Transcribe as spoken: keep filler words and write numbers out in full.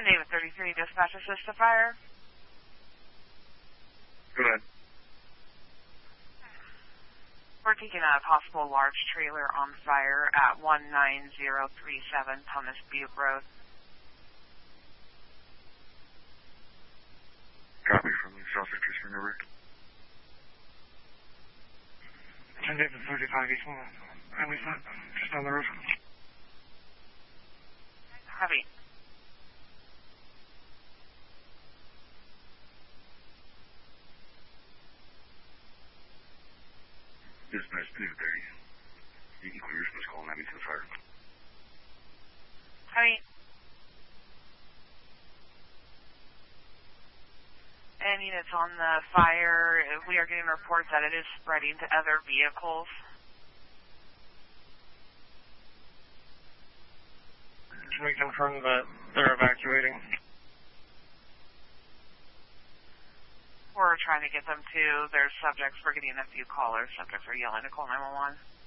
ten David thirty-three, dispatch assist to fire. Go ahead. We're taking a possible large trailer on fire at one nine zero three seven Thomas Butte Road. Copy from the South Citrus Maneuver. ten David thirty-five, East one. Highway front, just on the roof. Heavy. Dispatch David thirty. You can clear your supposed call ninety to the fire. Heavy. And units on the fire, we are getting reports that it is spreading to other vehicles. Can we confirm that they're evacuating? We're trying to get them to their subjects. We're getting a few callers. Subjects are yelling to call nine one one.